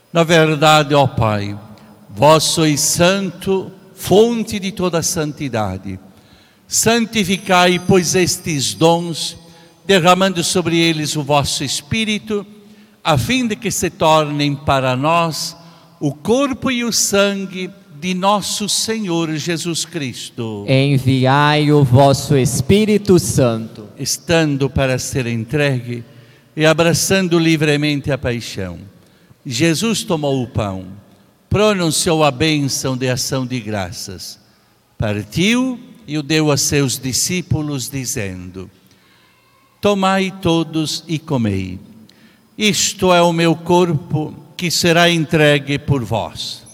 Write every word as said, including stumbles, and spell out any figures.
Na verdade, ó Pai, vós sois santo, fonte de toda santidade. Santificai, pois, estes dons, derramando sobre eles o vosso Espírito, a fim de que se tornem para nós o corpo e o sangue de nosso Senhor Jesus Cristo. Enviai o vosso Espírito Santo. Estando para ser entregue e abraçando livremente a paixão, Jesus tomou o pão, pronunciou a bênção de ação de graças, partiu e o deu a seus discípulos, dizendo: tomai todos e comei. Isto é o meu corpo, que será entregue por vós.